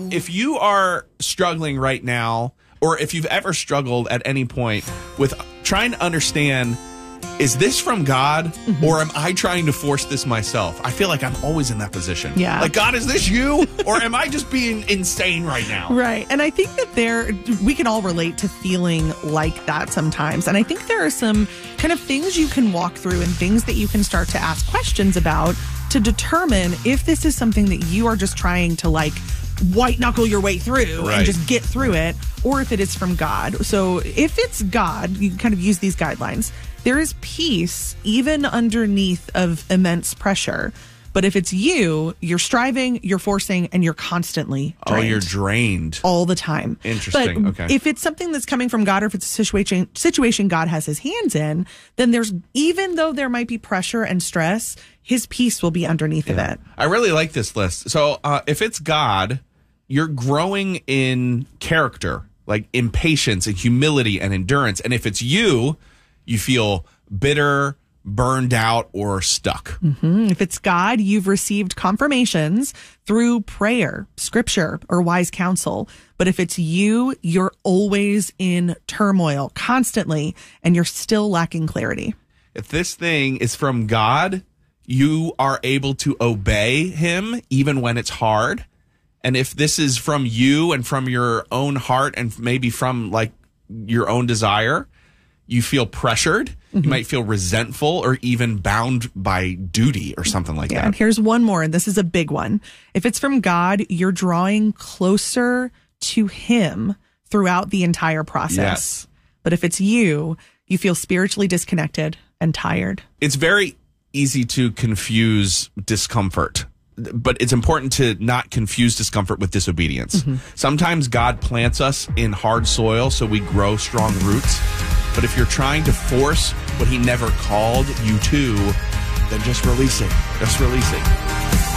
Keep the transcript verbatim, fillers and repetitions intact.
if you are struggling right now, or if you've ever struggled at any point with trying to understand, is this from God, mm-hmm. or am I trying to force this myself? I feel like I'm always in that position. Yeah. Like, God, is this you? Or am I just being insane right now? Right. And I think that there, we can all relate to feeling like that sometimes. And I think there are some kind of things you can walk through and things that you can start to ask questions about to determine if this is something that you are just trying to like white knuckle your way through right. and just get through it, or if it is from God. So if it's God, you kind of use these guidelines. There is peace even underneath of immense pressure. But if it's you, you're striving, you're forcing, and you're constantly drained. Oh, you're drained. All the time. Interesting. But okay. if it's something that's coming from God, or if it's a situation situation God has his hands in, then there's, even though there might be pressure and stress, his peace will be underneath yeah. of it. I really like this list. So uh, if it's God, you're growing in character, like in patience and humility and endurance. And if it's you, you feel bitter, burned out, or stuck. Mm-hmm. If it's God, you've received confirmations through prayer, scripture, or wise counsel. But if it's you, you're always in turmoil constantly, and you're still lacking clarity. If this thing is from God, you are able to obey him even when it's hard. And if this is from you and from your own heart and maybe from like your own desire, you feel pressured. Mm-hmm. You might feel resentful or even bound by duty or something like yeah, that. And here's one more, and this is a big one. If it's from God, you're drawing closer to him throughout the entire process. Yes. But if it's you, you feel spiritually disconnected and tired. It's very easy to confuse discomfort, but it's important to not confuse discomfort with disobedience. Mm-hmm. Sometimes God plants us in hard soil so we grow strong roots. But if you're trying to force what he never called you to, then just release it. Just release it.